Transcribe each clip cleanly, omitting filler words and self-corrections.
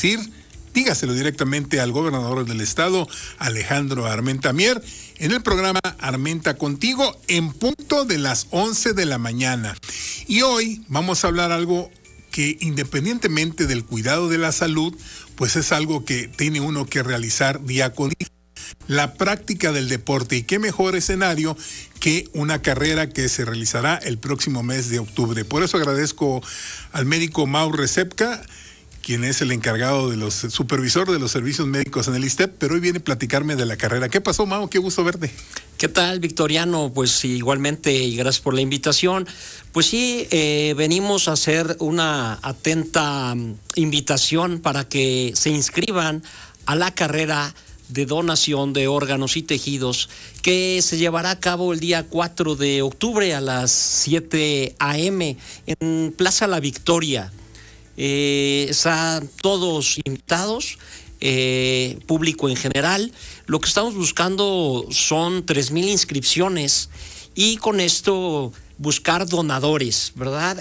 decir, dígaselo directamente al gobernador del estado, Alejandro Armenta Mier, en el programa Armenta Contigo, en punto de las 11 de la mañana. Y hoy vamos a hablar algo que, independientemente del cuidado de la salud, pues es algo que tiene uno que realizar día con día: la práctica del deporte. Y qué mejor escenario que una carrera que se realizará el próximo mes de octubre. Por eso agradezco al médico Mau Recepka, quien es el encargado de los supervisor de los servicios médicos en el ISSSTE, pero hoy viene a platicarme de la carrera. ¿Qué pasó, Mau? Qué gusto verte. ¿Qué tal, Victoriano? Pues igualmente, y gracias por la invitación. Pues sí, venimos a hacer una atenta invitación para que se inscriban a la carrera de donación de órganos y tejidos que se llevará a cabo el día 4 de octubre a las 7 a.m. en Plaza La Victoria. Están todos invitados, público en general. Lo que estamos buscando son 3,000 inscripciones y con esto buscar donadores, ¿verdad?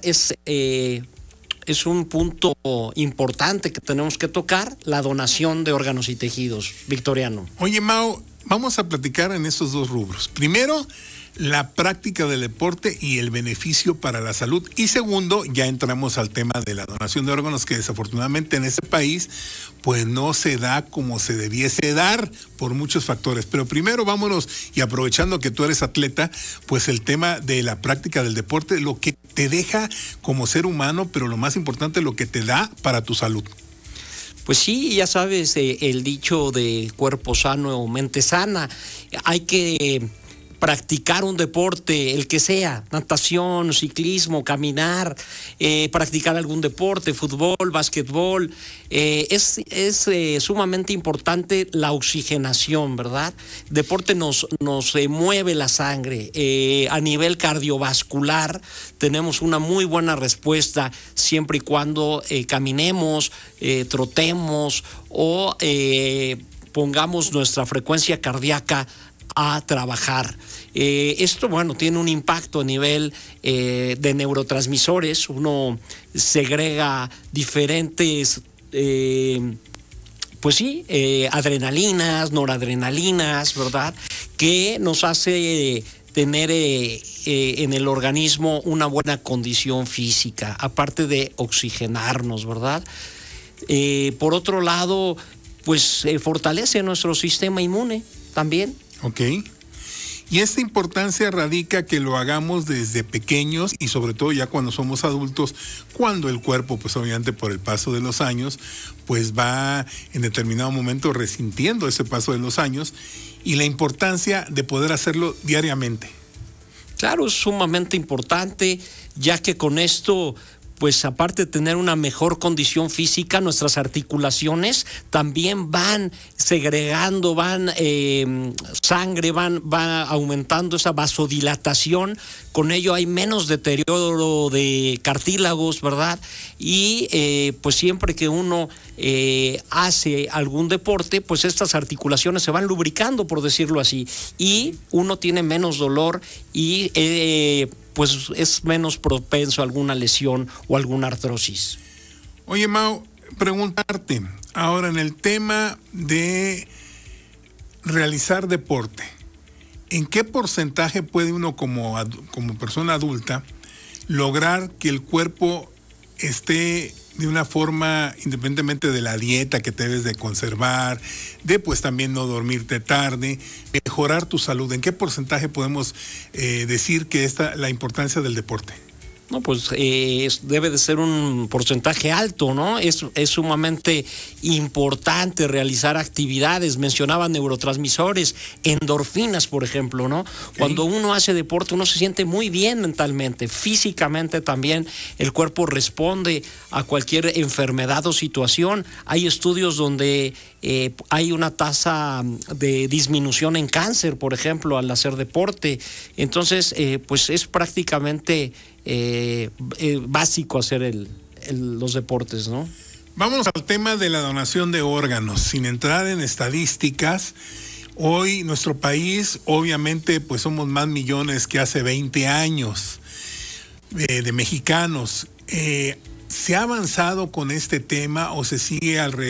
Es un punto importante que tenemos que tocar, la donación de órganos y tejidos, Victoriano. Oye, Mau, vamos a platicar en estos dos rubros. Primero, la práctica del deporte y el beneficio para la salud. Y segundo, ya entramos al tema de la donación de órganos, que desafortunadamente en este país pues no se da como se debiese dar por muchos factores. Pero primero vámonos, y aprovechando que tú eres atleta, pues el tema de la práctica del deporte, lo que te deja como ser humano, pero lo más importante, lo que te da para tu salud. Pues sí, ya sabes, el dicho de cuerpo sano o mente sana. Hay que practicar un deporte, el que sea, natación, ciclismo, caminar, practicar algún deporte, fútbol, básquetbol. Es sumamente importante la oxigenación, ¿verdad? Deporte nos mueve la sangre. A nivel cardiovascular tenemos una muy buena respuesta siempre y cuando caminemos, trotemos o pongamos nuestra frecuencia cardíaca a trabajar. Esto, bueno, tiene un impacto a nivel de neurotransmisores. Uno segrega diferentes, pues sí, adrenalinas, noradrenalinas, ¿verdad? Que nos hace tener en el organismo una buena condición física, aparte de oxigenarnos, ¿verdad? Por otro lado, pues fortalece nuestro sistema inmune también. Ok. Y esta importancia radica que lo hagamos desde pequeños y sobre todo ya cuando somos adultos, cuando el cuerpo, pues obviamente por el paso de los años, pues va en determinado momento resintiendo ese paso de los años, y la importancia de poder hacerlo diariamente. Claro, es sumamente importante, ya que con esto, pues aparte de tener una mejor condición física, nuestras articulaciones también van segregando, van sangre, va aumentando esa vasodilatación. Con ello hay menos deterioro de cartílagos, ¿verdad? Y pues siempre que uno hace algún deporte, pues estas articulaciones se van lubricando, por decirlo así, y uno tiene menos dolor y pues es menos propenso a alguna lesión o alguna artrosis. Oye, Mau, preguntarte, ahora en el tema de realizar deporte, ¿en qué porcentaje puede uno como persona adulta lograr que el cuerpo esté de una forma, independientemente de la dieta que te debes de conservar, de pues también no dormirte tarde, mejorar tu salud? ¿En qué porcentaje podemos decir que la importancia del deporte? No, pues debe de ser un porcentaje alto, ¿no? Es sumamente importante realizar actividades. Mencionaba neurotransmisores, endorfinas, por ejemplo, ¿no? Okay. Cuando uno hace deporte, uno se siente muy bien mentalmente, físicamente también. El cuerpo responde a cualquier enfermedad o situación. Hay estudios donde hay una tasa de disminución en cáncer, por ejemplo, al hacer deporte. Entonces, pues es prácticamente básico hacer los deportes, ¿no? Vamos al tema de la donación de órganos, sin entrar en estadísticas. Hoy nuestro país, obviamente, pues somos más millones que hace 20 años de mexicanos. ¿Se ha avanzado con este tema o se sigue alrededor